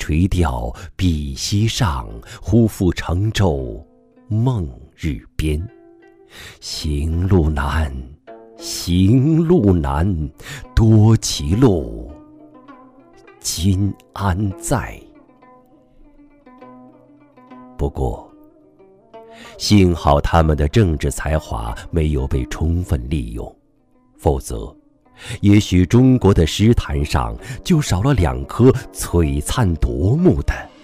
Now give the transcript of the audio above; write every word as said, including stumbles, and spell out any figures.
垂钓碧溪上，忽复乘舟梦日边。行路难，行路难，多歧路，今安在？不过，幸好他们的政治才华没有被充分利用，否则，也许中国的诗坛上就少了两颗璀璨夺目的